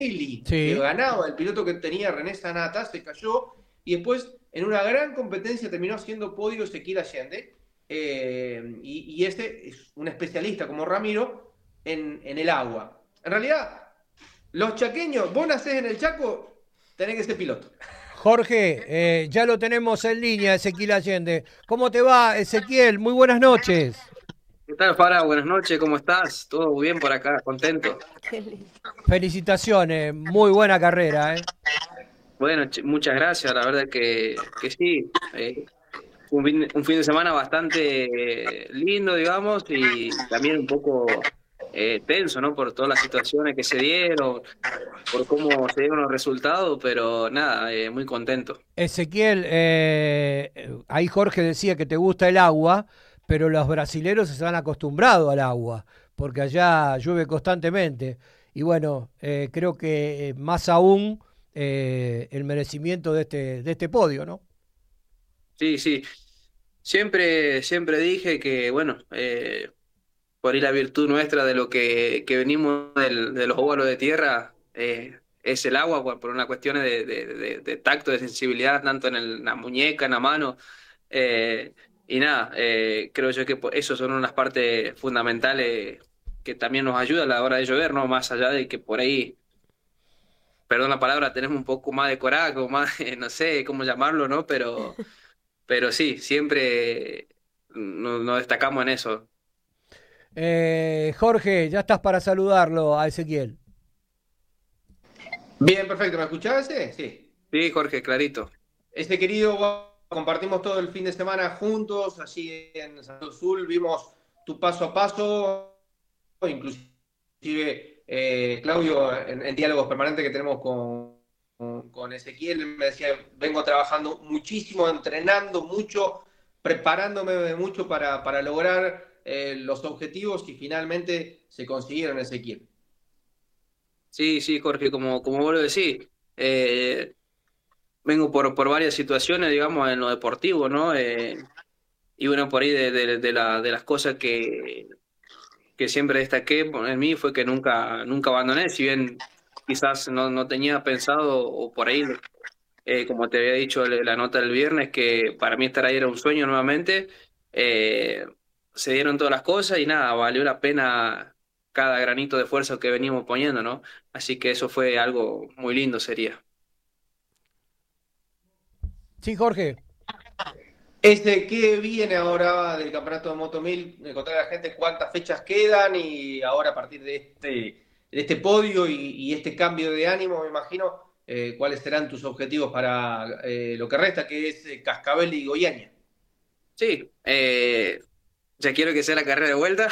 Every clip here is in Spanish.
que Sí. ganaba el piloto que tenía René Sanata, se cayó y después en una gran competencia terminó haciendo podio Ezequiel Allende. Y este es un especialista como Ramiro en el agua. En realidad, los chaqueños, vos nacés en el Chaco, tenés que ser piloto. Jorge, ya lo tenemos en línea, Ezequiel Allende. ¿Cómo te va, Ezequiel? Muy buenas noches. ¿Qué tal, Fara? Buenas noches, ¿cómo estás? ¿Todo bien por acá? Contento. Qué lindo. Felicitaciones, muy buena carrera, ¿eh? Bueno, muchas gracias, la verdad que sí. Fue un fin de semana bastante lindo, digamos, y también un poco tenso, ¿no? Por todas las situaciones que se dieron, por cómo se dieron los resultados, pero nada, muy contento. Ezequiel, ahí Jorge decía que te gusta el agua, pero los brasileros se han acostumbrado al agua, porque allá llueve constantemente. Y bueno, creo que más aún el merecimiento de este podio, ¿no? Sí, sí. Siempre dije que, bueno, por ahí la virtud nuestra de lo que venimos de los óvalos de tierra es el agua, por una cuestión de tacto, de sensibilidad, tanto en la muñeca, en la mano. Y nada, creo yo que eso son unas partes fundamentales que también nos ayuda a la hora de llover, ¿no? Más allá de que por ahí, perdón la palabra, tenemos un poco más de coraje, o más, no sé cómo llamarlo, ¿no? Pero sí, siempre nos destacamos en eso. Jorge, ya estás para saludarlo a Ezequiel. Bien, perfecto. ¿Me escuchás ese? Sí. Sí, Jorge, clarito. Este querido, bueno, compartimos todo el fin de semana juntos, allí en San Sul, vimos tu paso a paso, inclusive Claudio, en diálogos permanentes que tenemos con Ezequiel, me decía, vengo trabajando muchísimo, entrenando mucho, preparándome mucho para lograr los objetivos que finalmente se consiguieron, Ezequiel. Sí, sí, Jorge, como vos lo decís, vengo por varias situaciones, digamos, en lo deportivo, ¿no? Y bueno, por ahí de las cosas que siempre destaqué en mí fue que nunca abandoné, si bien quizás no tenía pensado, o por ahí, como te había dicho la nota del viernes, que para mí estar ahí era un sueño nuevamente, eh, se dieron todas las cosas y nada, valió la pena cada granito de esfuerzo que venimos poniendo, ¿no? Así que eso fue algo muy lindo, sería. Sí, Jorge. ¿Qué viene ahora del campeonato de Moto 1000? Contar a la gente cuántas fechas quedan y ahora a partir de este podio y este cambio de ánimo, me imagino, cuáles serán tus objetivos para lo que resta, que es Cascabel y Goiânia. Sí, ya quiero que sea la carrera de vuelta.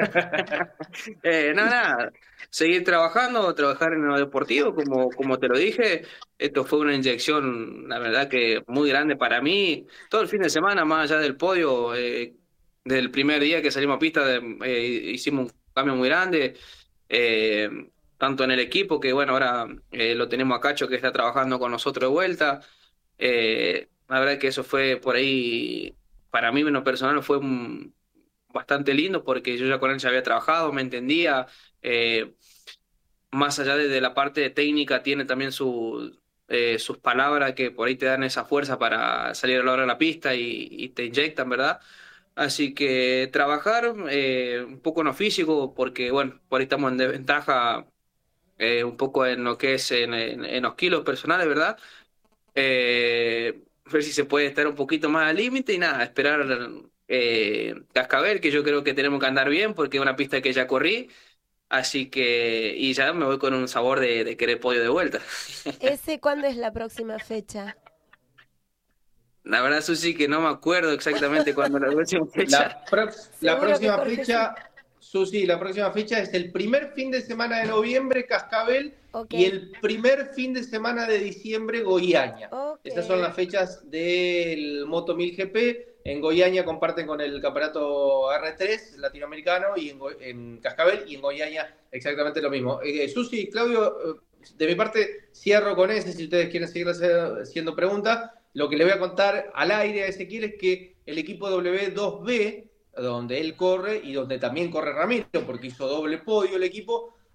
Nada, seguir trabajando, trabajar en lo deportivo, como te lo dije. Esto fue una inyección, la verdad que muy grande para mí. Todo el fin de semana, más allá del podio, del primer día que salimos a pista, hicimos un cambio muy grande. eh, Tanto en el equipo, que bueno, ahora lo tenemos a Cacho que está trabajando con nosotros de vuelta. La verdad que eso fue por ahí, para mí en lo personal fue bastante lindo porque yo ya con él ya había trabajado, me entendía. eh, Más allá de la parte técnica, tiene también sus palabras que por ahí te dan esa fuerza para salir a la hora de la pista y te inyectan, ¿verdad? Así que trabajar un poco en lo físico, porque bueno, por ahí estamos en desventaja un poco en lo que es en los kilos personales, ¿verdad? Ver si se puede estar un poquito más al límite y nada, esperar Cascabel, que yo creo que tenemos que andar bien porque es una pista que ya corrí, así que, y ya me voy con un sabor de querer podio de vuelta. ¿Ese cuándo es la próxima fecha? La verdad, Susi, que no me acuerdo exactamente cuándo es la próxima fecha. La Seguro que próxima Jorge sí. fecha, Susi, la próxima fecha es el primer fin de semana de noviembre, Cascabel, Ok, y el primer fin de semana de diciembre, Goiânia. ok. Esas son las fechas del Moto 1000 GP. En Goiânia comparten con el campeonato R3 latinoamericano y en Cascabel y en Goiânia exactamente lo mismo. Susi, Claudio, de mi parte cierro con ese, si ustedes quieren seguir haciendo preguntas. Lo que le voy a contar al aire a Ezequiel es que el equipo W2B, donde él corre y donde también corre Ramiro, porque hizo doble podio el equipo,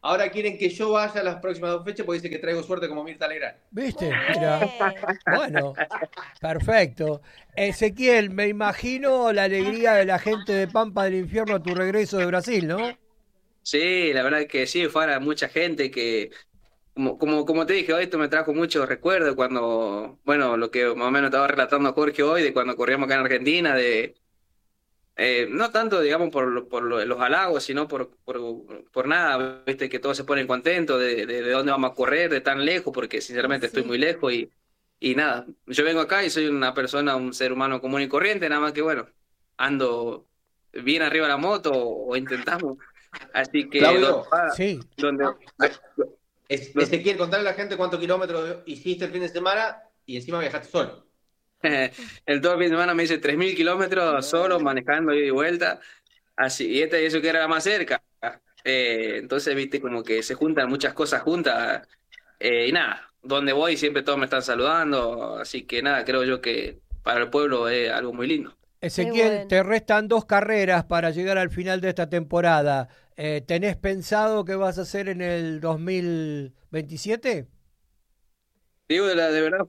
ahora quieren que yo vaya a las próximas 2 fechas porque dice que traigo suerte como Mirta Legrand. ¿Viste? Muy Mira. bien. Bueno, perfecto. Ezequiel, me imagino la alegría de la gente de Pampa del Infierno a tu regreso de Brasil, ¿no? Sí, la verdad que sí, fue mucha gente que, como te dije, hoy esto me trajo muchos recuerdos cuando, bueno, lo que más o menos estaba relatando Jorge hoy, de cuando corríamos acá en Argentina, no tanto, digamos, los halagos, sino por nada, viste, que todos se ponen contentos de dónde vamos a correr, de tan lejos, porque sinceramente estoy Sí. muy lejos y nada, yo vengo acá y soy una persona, un ser humano común y corriente, nada más que bueno, ando bien arriba de la moto o intentamos, así que Claudio, Sí. donde, donde- Ezequiel, contarle a la gente cuántos kilómetros hiciste el fin de semana y encima viajaste solo. el todo el fin de semana me hice 3.000 kilómetros solo, manejando ida y vuelta. Así, y eso que era la más cerca. Entonces, viste, como que se juntan muchas cosas juntas. Y nada, donde voy siempre todos me están saludando. Así que nada, creo yo que para el pueblo es algo muy lindo. Ezequiel, bueno. te restan 2 carreras para llegar al final de esta temporada. ¿Tenés pensado qué vas a hacer en el 2027? Digo, de verdad,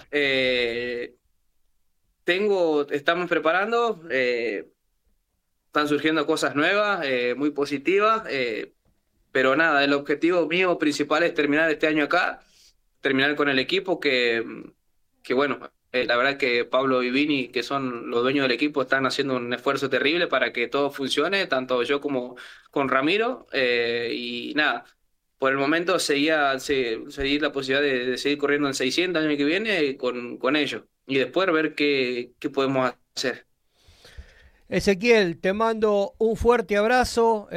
estamos preparando, están surgiendo cosas nuevas, muy positivas. Pero nada, el objetivo mío principal es terminar este año acá, terminar con el equipo que bueno, la verdad que Pablo y Vini, que son los dueños del equipo, están haciendo un esfuerzo terrible para que todo funcione, tanto yo como con Ramiro, y nada, por el momento seguir la posibilidad de seguir corriendo en 600 el año que viene con ellos, y después ver qué podemos hacer. Ezequiel, te mando un fuerte abrazo.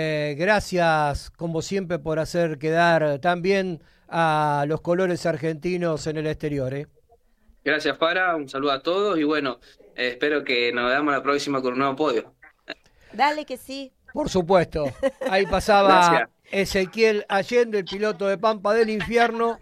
Gracias, como siempre, por hacer quedar tan bien a los colores argentinos en el exterior. Gracias, un saludo a todos, y bueno, espero que nos veamos la próxima con un nuevo podio. Dale que sí. Por supuesto. Ahí pasaba Gracias. Ezequiel Allende, el piloto de Pampa del Infierno,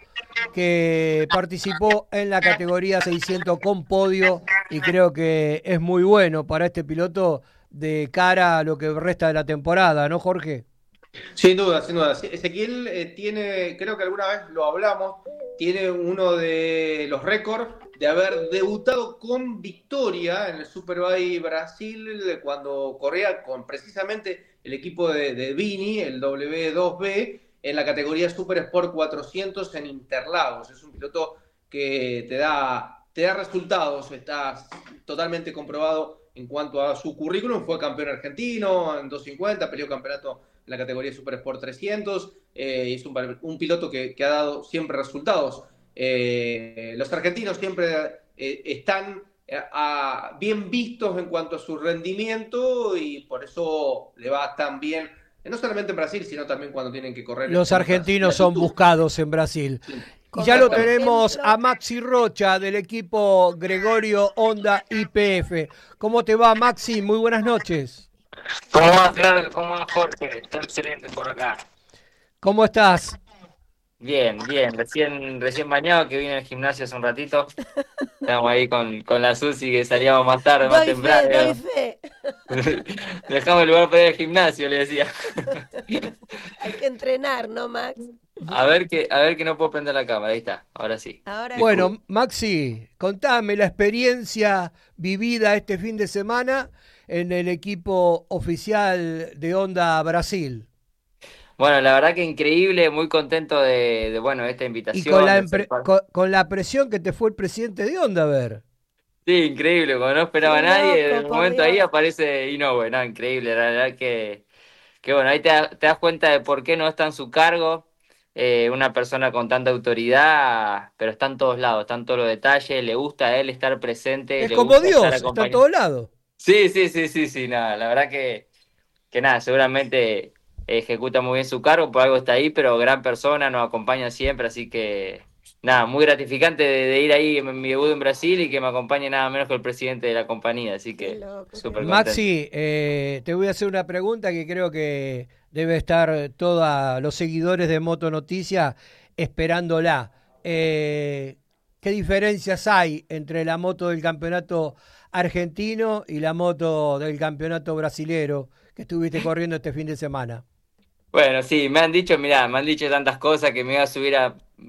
que participó en la categoría 600 con podio y creo que es muy bueno para este piloto de cara a lo que resta de la temporada, ¿no, Jorge? Sin duda, sin duda. Sí, Ezequiel tiene, creo que alguna vez lo hablamos, tiene uno de los récords de haber debutado con victoria en el Superbike Brasil cuando corría con precisamente el equipo de Vini, el W2B, en la categoría Super Sport 400 en Interlagos. Es un piloto que te da resultados, está totalmente comprobado en cuanto a su currículum. Fue campeón argentino en 250, peleó campeonato en la categoría Super Sport 300, y es un piloto que ha dado siempre resultados. Los argentinos siempre están bien vistos en cuanto a su rendimiento y por eso le va tan bien, no solamente en Brasil, sino también cuando tienen que correr Los en otras argentinos son latitudes. buscados en Brasil. Sí. Y ya lo Por tenemos ejemplo, a Maxi Rocha del equipo Gregorio Honda IPF. ¿Cómo te va, Maxi? Muy buenas noches. ¿Cómo va, Claudio? ¿Cómo va, Jorge? Está excelente por acá. ¿Cómo estás? Bien, bien. Recién bañado, que vine al gimnasio hace un ratito. Estamos ahí con la Susi, que salíamos más tarde, más doy fe, doy temprano. fe. Dejamos el lugar para ir al gimnasio, le decía. Hay que entrenar, ¿no, Max? A ver que no puedo prender la cámara. Ahí está, ahora sí. Ahora sí. Bueno, Maxi, contame la experiencia vivida este fin de semana en el equipo oficial de Honda Brasil. Bueno, la verdad que increíble, muy contento de esta Y invitación. con de ser parte. con la presión que te fue el presidente de Honda, a ver. Sí, increíble, como no esperaba a Qué nadie, loco, en el por momento ahí Dios. aparece Inoue, no, increíble, la verdad que bueno, ahí te das cuenta de por qué no está en su cargo una persona con tanta autoridad, pero está en todos lados, está en todos los detalles, le gusta a él estar presente, Es le como gusta estar Dios, está a acompañado. todos lados. Sí, nada, la verdad que nada, seguramente ejecuta muy bien su cargo, por algo está ahí, pero gran persona, nos acompaña siempre, así que nada, muy gratificante de ir ahí en mi debut en Brasil y que me acompañe nada menos que el presidente de la compañía, así Qué que loco, qué súper loco. contento. Maxi, te voy a hacer una pregunta que creo que debe estar todos los seguidores de Moto Noticias esperándola. ¿Qué diferencias hay entre la moto del campeonato argentino y la moto del campeonato brasilero que estuviste corriendo este fin de semana? Bueno, sí, me han dicho, mirá, me han dicho tantas cosas que me iba a subir